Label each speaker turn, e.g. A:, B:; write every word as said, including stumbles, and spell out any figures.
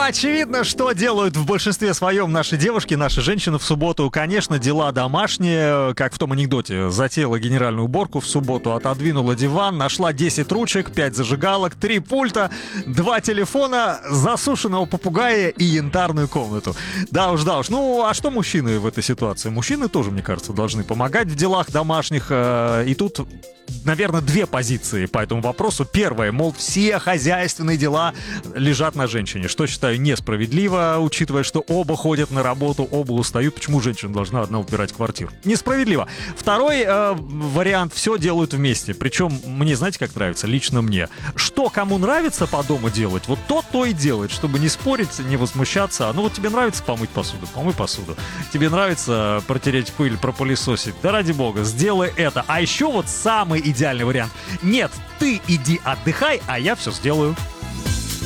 A: очевидно, что делают в большинстве своем наши девушки, наши женщины в субботу. Конечно, дела домашние, как в том анекдоте. Затеяла генеральную уборку в субботу, отодвинула диван, нашла десять ручек, пять зажигалок, три пульта, два телефона, засушенного попугая и янтарную комнату. Да уж, да уж. Ну, а что мужчины в этой ситуации? Мужчины тоже, мне кажется, должны помогать в делах домашних. И тут, наверное, две позиции по этому вопросу. Первая, мол, все хозяйственные дела лежат на женщине, что считаю несправедливо, учитывая, что оба ходят на работу, оба устают. Почему женщина должна одна убирать квартиру? Несправедливо. Второй э, вариант, все делают вместе. Причем мне, знаете, как нравится? Лично мне. Что кому нравится по дому делать, вот то, то и делает, чтобы не спорить, не возмущаться. Ну вот тебе нравится помыть посуду, помой посуду. Тебе нравится протереть пыль, пропылесосить, да ради бога, сделай это. А еще вот самый идеальный вариант. Нет, ты иди отдыхай, а я все сделаю.